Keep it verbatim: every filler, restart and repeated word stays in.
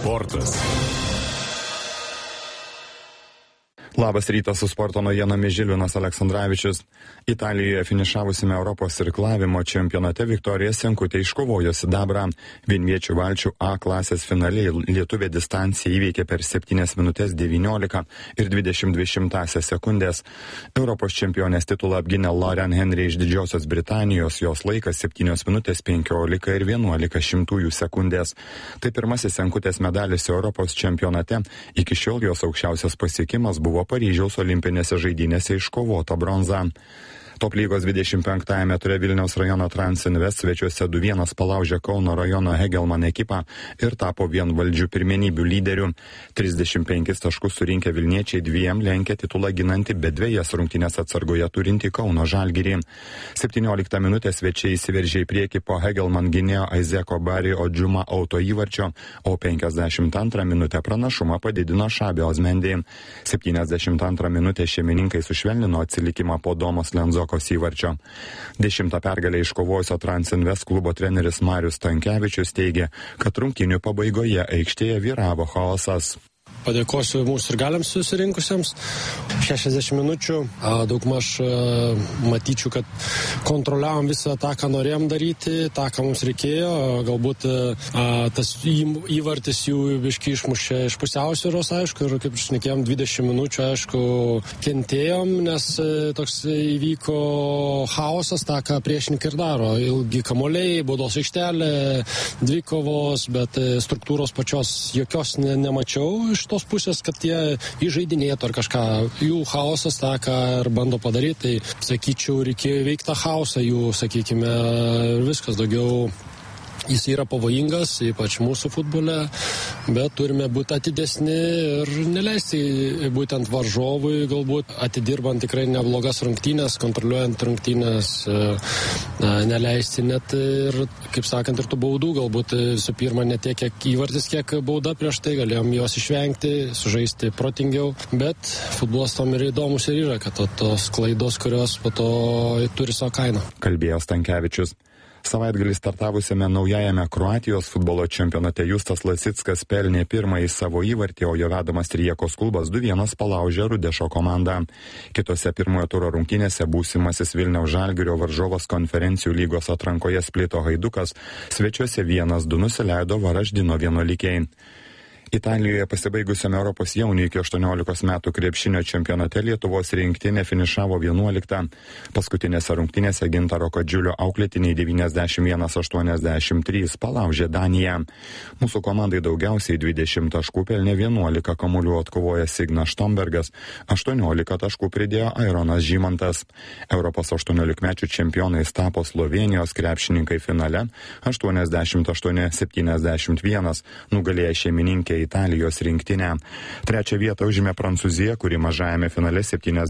sportas. Labas rytas su sporto naujienomis, Žilvinas Aleksandravičius. Italijoje finišavusime Europos irklavimo čempionate Viktorija Senkutė iškovojo sidabrą. Vienviečių valčių A klasės finale lietuvė distanciją įveikė per septynias minutės devyniolika ir dvidešimt dvi šimtąsias sekundės. Europos čempionės titulą apgynė Lauren Henry iš Didžiosios Britanijos, jos laikas septynios minutės penkiolika ir vienuolika šimtųjų sekundės. Tai pirmasis Senkutės medalis Europos čempionate. Iki šiol jos aukščiausias pasiekimas buvo Paryžiaus olimpinėse žaidynėse iškovota bronza. Top lygos dvidešimt penktajame ture Vilniaus rajono Transinvest svečiuose du vienas palaužė Kauno rajono Hegelman ekipą ir tapo vienvaldžių pirmenybių lyderių. trisdešimt penkis taškus surinkę Vilniečiai dviem lenkė titulą ginantį, bet dvejas rungtynės atsargoje turinti Kauno Žalgirį. septynioliktą minutę svečiai įsiveržė į priekį po Hegelman gynėjo Aizeko Bari Odžiuma auto įvarčio, o penkiasdešimt antrą minutę pranašumą padidino Šabė Ozmendį. septyniasdešimt antrą minutę šeimininkai sušvelnino atsilikimą po Domos Lenzo įvarčio. Dešimtą pergalę iškovojusio Transinvest klubo treneris Marius Stankevičius teigė, kad rungtynių pabaigoje aikštėje vyravo chaosas. Padėkosiu mūsų sirgaliams susirinkusiems. šešiasdešimt minučių. Daugmaž matyčiau, kad kontroliavom visą tą, ką norėjom daryti, tą, ką mums reikėjo. Galbūt a, tas įvartis jų biškai išmušė iš pusiausvyros, aišku, ir kaip šnekėjom, dvidešimt minučių, aišku, kentėjom, nes toks įvyko chaosas, tą, ką priešininkai ir daro. Ilgi kamuoliai, baudos aikštelė, dvikovos, bet struktūros pačios jokios ne, nemačiau iš tos pusės, kad jie įžaidinėtų ar kažką. Jų chaosas tą, ką ir bando padaryti, tai sakyčiau, reikėjo įveikti tą chaosą jų, sakykime, ir viskas daugiau. Jis yra pavojingas, ypač mūsų futbole, bet turime būti atidesni ir neleisti būtent varžovui, galbūt atidirbant tikrai neblogas rungtynės, kontroliuojant rungtynės, neleisti net ir, kaip sakant, ir tų baudų, galbūt su pirma ne tiek kiek įvartis, kiek bauda prieš tai, galėjom juos išvengti, sužaisti protingiau, bet futbolas tom ir įdomus ir yra, kad tos klaidos, kurios po to turi savo kainą. Kalbėjo Stankevičius. Savaitgalį startavusiame naujajame Kroatijos futbolo čempionate Justas Lasickas pelnė pirmąjį savo įvartį, o jo vedamas Rijekos klubas du vienas palaužė Rudešo komandą. Kitose pirmojo turo rungtynėse būsimasis Vilniaus Žalgirio varžovas Konferencijų lygos atrankoje Splito Haidukas svečiuose vienas du nusileido Varaždino vienuolikiai. Italijoje pasibaigusiame Europos jaunių iki aštuoniolikos metų krepšinio čempionate Lietuvos rinktinė finišavo vienuoliktą. Paskutinėse rungtynėse Gintaro Kadžiulio auklėtiniai devyniasdešimt vienas aštuoniasdešimt trys palaužė Daniją. Mūsų komandai daugiausiai dvidešimt taškų pelnė vienuolika kamuolių atkovoja Signas Štombergas, aštuoniolika taškų pridėjo Aironas Žymantas. Europos aštuoniolikmečių čempionais tapo Slovėnijos krepšininkai finale aštuoniasdešimt aštuoni septyniasdešimt vienas nugalėję šeimininkę Italijos rinktinę. Trečią vietą užėmė Prancūzija, kuri mažajame finale septyniasdešimt